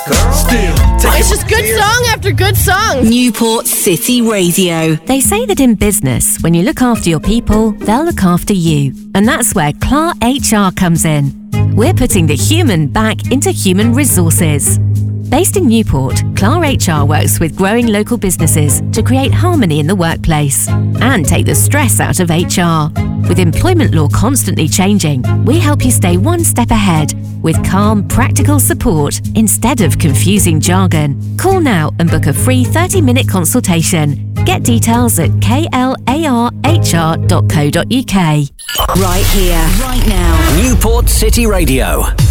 It's just good song after good song. Newport City Radio. They say that in business, when you look after your people, they'll look after you. And that's where CLAR HR comes in. We're putting the human back into human resources. Based in Newport, CLAR HR works with growing local businesses to create harmony in the workplace and take the stress out of HR. With employment law constantly changing, we help you stay one step ahead with calm, practical support instead of confusing jargon. Call now and book a free 30-minute consultation. Get details at klarhr.co.uk. Right here, right now. Newport City Radio.